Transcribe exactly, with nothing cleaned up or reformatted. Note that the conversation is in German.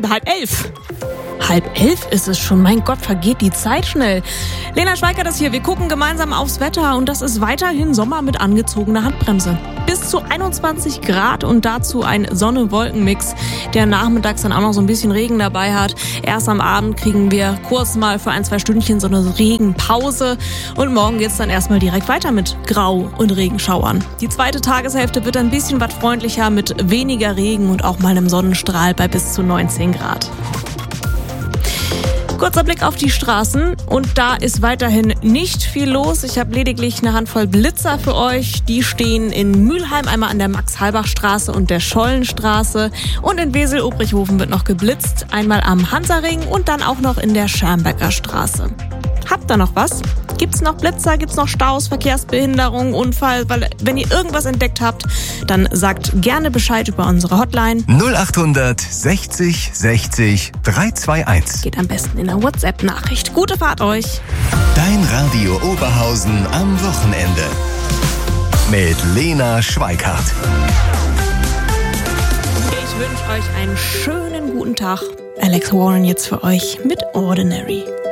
halb elf. Halb elf ist es schon. Mein Gott, vergeht die Zeit schnell. Lena Schweikert ist hier. Wir gucken gemeinsam aufs Wetter und das ist weiterhin Sommer mit angezogener Handbremse. Bis zu einundzwanzig Grad und dazu ein Sonne-Wolken-Mix, der nachmittags dann auch noch so ein bisschen Regen dabei hat. Erst am Abend kriegen wir kurz mal für ein, zwei Stündchen so eine Regenpause und morgen geht's dann erstmal direkt weiter mit Grau- und Regenschauern. Die zweite Tageshälfte wird ein bisschen was freundlicher mit weniger Regen und auch mal einem Sonnenstrahl bei bis zu neunzehn Grad. Kurzer Blick auf die Straßen und da ist weiterhin nicht viel los. Ich habe lediglich eine Handvoll Blitzer für euch. Die stehen in Mülheim einmal an der Max-Halbach-Straße und der Schollenstraße. Und in Wesel-Obrichhofen wird noch geblitzt. Einmal am Hansaring und dann auch noch in der Schermbecker Straße. Habt ihr noch was? Gibt's noch Blitzer? Gibt's noch Staus, Verkehrsbehinderung, Unfall? Weil, wenn ihr irgendwas entdeckt habt, dann sagt gerne Bescheid über unsere Hotline. null acht sechzig sechzig drei zwei eins. Geht am besten in einer WhatsApp-Nachricht. Gute Fahrt euch. Dein Radio Oberhausen am Wochenende. Mit Lena Schweikart. Ich wünsche euch einen schönen guten Tag. Alex Warren jetzt für euch mit Ordinary.